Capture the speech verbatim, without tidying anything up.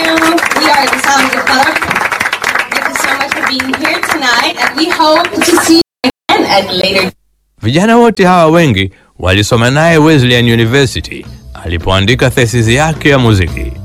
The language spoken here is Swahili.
We are the Sound Club. Thank you so much for being here tonight, and we hope to see you again at later. Vijana wote hawa wengi walisoma naye Wesleyan University alipoandika thesis yake ya muziki.